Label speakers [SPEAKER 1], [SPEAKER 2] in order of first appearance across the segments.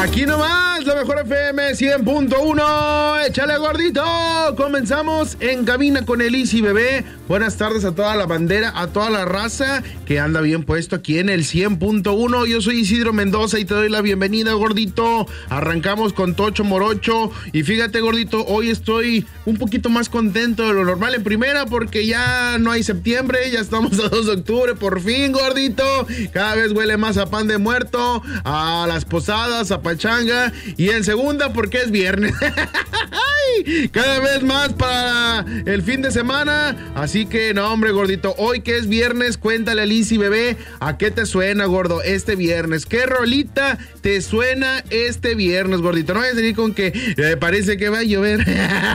[SPEAKER 1] Aquí nomás, la mejor FM 100.1. Échale, gordito. Comenzamos en cabina con el Easy Bebé. Buenas tardes a toda la bandera, a toda la raza que anda bien puesto aquí en el 100.1. Yo soy Isidro Mendoza y te doy la bienvenida, gordito. Arrancamos con Tocho Morocho. Y fíjate, gordito, hoy estoy un poquito más contento de lo normal en primera porque ya no hay septiembre, ya estamos a 2 de octubre, por fin, gordito. Cada vez huele más a pan de muerto, a las posadas, a pachanga. Y en segunda porque es viernes. Cada vez más para el fin de semana. Así que no, hombre, gordito, hoy que es viernes, cuéntale a Lizzy Bebé a qué te suena, gordo, este viernes. ¿Qué rolita te suena este viernes, gordito? No vayas a decir con que parece que va a llover.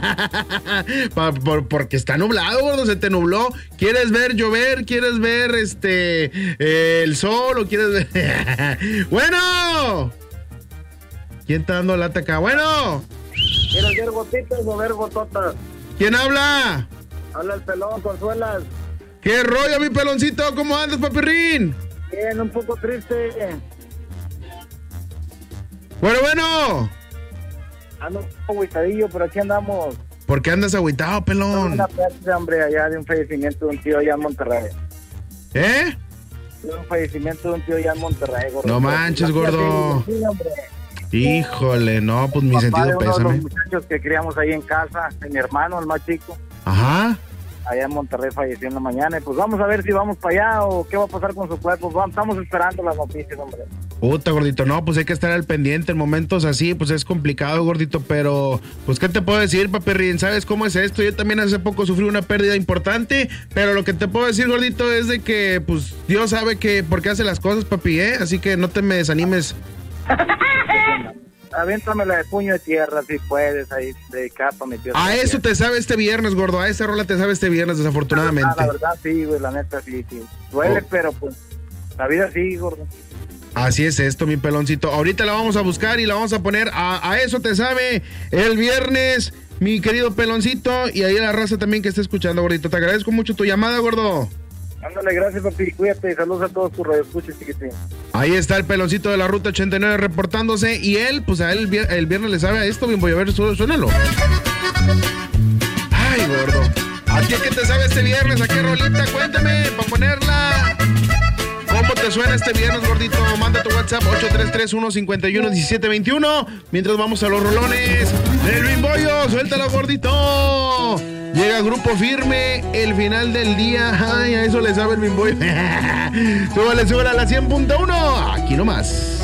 [SPEAKER 1] Porque está nublado, gordo, se te nubló. ¿Quieres ver llover? ¿Quieres ver el sol o quieres ver? Bueno, ¿quién está dando lata acá? Bueno,
[SPEAKER 2] ¿quieres ver gotitas o ver gototas?
[SPEAKER 1] ¿quién habla?
[SPEAKER 2] Habla el pelón, Consuelas.
[SPEAKER 1] ¿Qué rollo, mi peloncito? ¿Cómo andas, papirrín?
[SPEAKER 2] Bien, un poco triste.
[SPEAKER 1] Bueno.
[SPEAKER 2] Ando un poco agüitadillo, pero aquí andamos.
[SPEAKER 1] ¿Por qué andas agüitado, pelón?
[SPEAKER 2] Una pérdida, hombre, allá de un fallecimiento de un tío allá en Monterrey.
[SPEAKER 1] ¿Eh?
[SPEAKER 2] De un fallecimiento de un tío allá en Monterrey, gordo.
[SPEAKER 1] No manches, gordo.
[SPEAKER 2] Sí, hombre.
[SPEAKER 1] Híjole, no, pues mi
[SPEAKER 2] Papá
[SPEAKER 1] sentido
[SPEAKER 2] de uno de
[SPEAKER 1] pésame.
[SPEAKER 2] los muchachos que criamos ahí en casa, de mi hermano, el más chico.
[SPEAKER 1] Ajá.
[SPEAKER 2] Allá en Monterrey falleció en la mañana. Y pues vamos a ver si vamos para allá o qué va a pasar con su cuerpo. Estamos esperando las noticias, hombre.
[SPEAKER 1] Puta, gordito, no, pues hay que estar al pendiente en momentos así, pues es complicado, gordito, pero pues ¿qué te puedo decir, papirrín? ¿Sabes cómo es esto? Yo también hace poco sufrí una pérdida importante, pero lo que te puedo decir, gordito, es de que pues Dios sabe que por qué hace las cosas, papi, así que no te me desanimes.
[SPEAKER 2] Aviéntamela de puño de tierra si puedes, ahí dedicar para mi tío.
[SPEAKER 1] A eso te sabe este viernes, gordo, a esa rola te sabe este viernes, desafortunadamente.
[SPEAKER 2] La verdad sí, güey, la neta sí. Duele, pero pues la vida sí, gordo.
[SPEAKER 1] Así es esto, mi peloncito. Ahorita la vamos a buscar y la vamos a poner a eso te sabe el viernes, mi querido peloncito, y ahí la raza también que está escuchando, gordito. Te agradezco mucho tu llamada, gordo.
[SPEAKER 2] Ándale, gracias, papi, cuídate y saludos a todos tus radioescuchas, chiquitín.
[SPEAKER 1] Ahí está el peloncito de la Ruta 89 reportándose, y él, pues a él el viernes le sabe a esto, bien, voy a ver, suénalo. Ay, gordo. ¿A ti qué te sabe este viernes? ¿A qué rolita? Cuéntame, para ponerla. ¿Cómo te suena este viernes, gordito? Manda tu WhatsApp 833-151-1721. Mientras vamos a los rolones del Bimbollo, suéltalo, gordito. Llega Grupo Firme, el final del día. Ay, a eso le sabe el Bimbollo. Súbale a la 100.1. Aquí nomás.